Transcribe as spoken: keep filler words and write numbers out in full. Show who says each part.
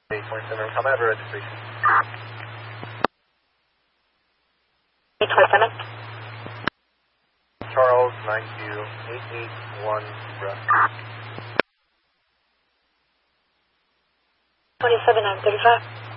Speaker 1: eight twenty-seven, come out of registration.
Speaker 2: eight twenty-seven.
Speaker 1: Charles, nine Q, eight eight one, Zebra.
Speaker 2: twenty-seven nine thirty-five.